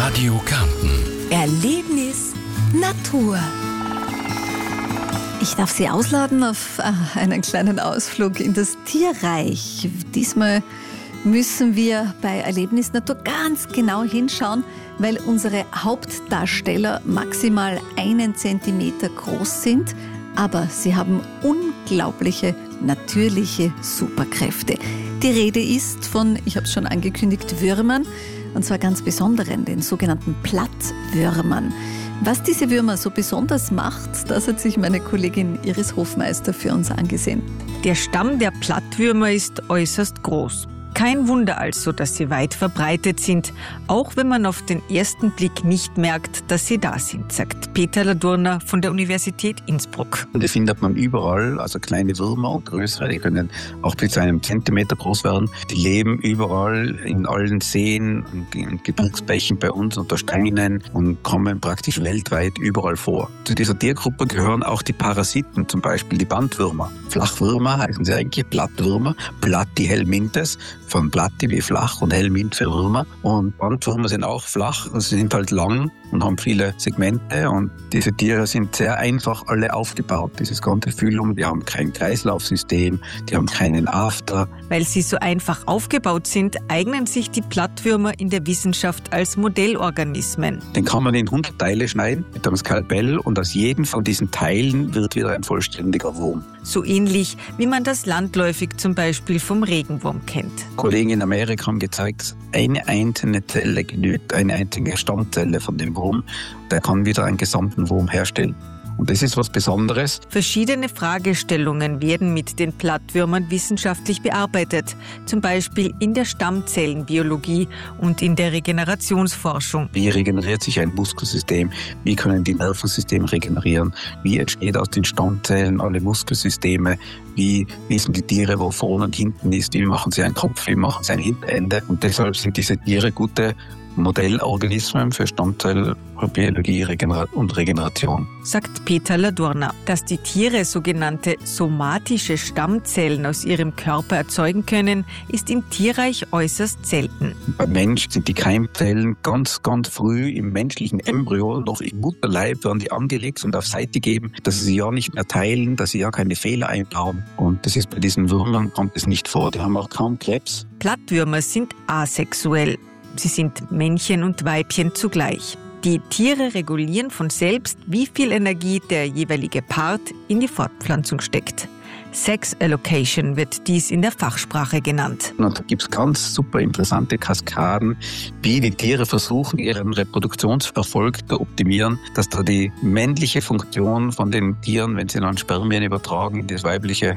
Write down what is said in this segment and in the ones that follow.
Radio Kärnten. Erlebnis Natur. Ich darf Sie ausladen auf einen kleinen Ausflug in das Tierreich. Diesmal müssen wir bei Erlebnis Natur ganz genau hinschauen, weil unsere Hauptdarsteller maximal 1 Zentimeter groß sind, aber sie haben unglaubliche natürliche Superkräfte. Die Rede ist von, ich habe es schon angekündigt, Würmern, und zwar ganz besonderen, den sogenannten Plattwürmern. Was diese Würmer so besonders macht, das hat sich meine Kollegin Iris Hofmeister für uns angesehen. Der Stamm der Plattwürmer ist äußerst groß. Kein Wunder also, dass sie weit verbreitet sind, auch wenn man auf den ersten Blick nicht merkt, dass sie da sind, sagt Peter Ladurner von der Universität Innsbruck. Die findet man überall, also kleine Würmer und größere, die können auch bis zu einem Zentimeter groß werden. Die leben überall in allen Seen und Gebirgsbächen bei uns unter Steinen und kommen praktisch weltweit überall vor. Zu dieser Tiergruppe gehören auch die Parasiten, zum Beispiel die Bandwürmer. Flachwürmer heißen sie eigentlich Plattwürmer, Platti helminthes, von Platti wie flach und Helminth für Würmer. Und Bandwürmer sind auch flach, sie sind halt lang und haben viele Segmente und diese Tiere sind sehr einfach alle aufgebaut. Dieses ganze Phylum, die haben kein Kreislaufsystem, die haben keinen After. Weil sie so einfach aufgebaut sind, eignen sich die Plattwürmer in der Wissenschaft als Modellorganismen. Den kann man in 100 Teile schneiden mit einem Skalpell und aus jedem von diesen Teilen wird wieder ein vollständiger Wurm. So ähnlich, wie man das landläufig zum Beispiel vom Regenwurm kennt. Kollegen in Amerika haben gezeigt, eine einzelne Zelle genügt, eine einzige Stammzelle von dem Wurm, der kann wieder einen gesamten Wurm herstellen. Und das ist was Besonderes. Verschiedene Fragestellungen werden mit den Plattwürmern wissenschaftlich bearbeitet, zum Beispiel in der Stammzellenbiologie und in der Regenerationsforschung. Wie regeneriert sich ein Muskelsystem? Wie können die Nervensysteme regenerieren? Wie entsteht aus den Stammzellen alle Muskelsysteme? Wie wissen die Tiere, wo vorne und hinten ist? Wie machen sie einen Kopf? Wie machen sie ein Hinterende? Und deshalb sind diese Tiere gute Modellorganismen für Stammzellbiologie und Regeneration. Sagt Peter Ladurner. Dass die Tiere sogenannte somatische Stammzellen aus ihrem Körper erzeugen können, ist im Tierreich äußerst selten. Beim Mensch sind die Keimzellen ganz, ganz früh im menschlichen Embryo, noch im Mutterleib, werden die angelegt und auf Seite geben, dass sie sich ja nicht mehr teilen, dass sie ja keine Fehler einbauen. Und das ist bei diesen Würmern, kommt es nicht vor. Die haben auch kaum Krebs. Plattwürmer sind asexuell. Sie sind Männchen und Weibchen zugleich. Die Tiere regulieren von selbst, wie viel Energie der jeweilige Part in die Fortpflanzung steckt. Sex Allocation wird dies in der Fachsprache genannt. Und da gibt es ganz super interessante Kaskaden, wie die Tiere versuchen, ihren Reproduktionserfolg zu optimieren, dass da die männliche Funktion von den Tieren, wenn sie dann Spermien übertragen, das weibliche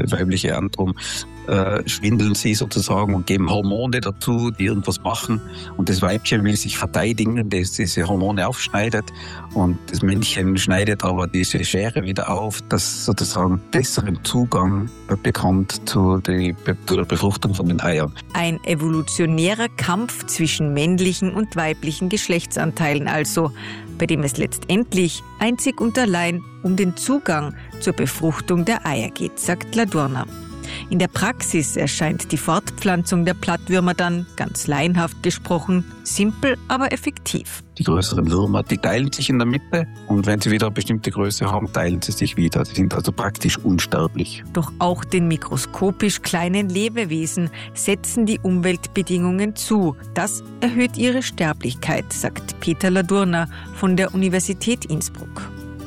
Antrum, schwindeln sie sozusagen und geben Hormone dazu, die irgendwas machen. Und das Weibchen will sich verteidigen, das diese Hormone aufschneidet. Und das Männchen schneidet aber diese Schere wieder auf, das sozusagen besseren Zugang bekommt zu der Befruchtung von den Eiern. Ein evolutionärer Kampf zwischen männlichen und weiblichen Geschlechtsanteilen also, bei dem es letztendlich einzig und allein um den Zugang zur Befruchtung der Eier geht, sagt Ladurner. In der Praxis erscheint die Fortpflanzung der Plattwürmer dann, ganz laienhaft gesprochen, simpel, aber effektiv. Die größeren Würmer, die teilen sich in der Mitte und wenn sie wieder eine bestimmte Größe haben, teilen sie sich wieder. Sie sind also praktisch unsterblich. Doch auch den mikroskopisch kleinen Lebewesen setzen die Umweltbedingungen zu. Das erhöht ihre Sterblichkeit, sagt Peter Ladurner von der Universität Innsbruck.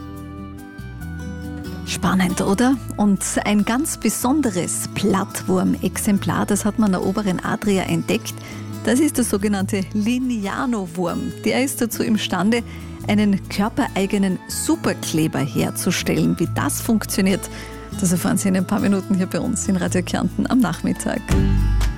Spannend, oder? Und ein ganz besonderes Plattwurmexemplar, das hat man in der oberen Adria entdeckt. Das ist der sogenannte Lignano-Wurm. Der ist dazu imstande, einen körpereigenen Superkleber herzustellen. Wie das funktioniert, das erfahren Sie in ein paar Minuten hier bei uns in Radio Kärnten am Nachmittag.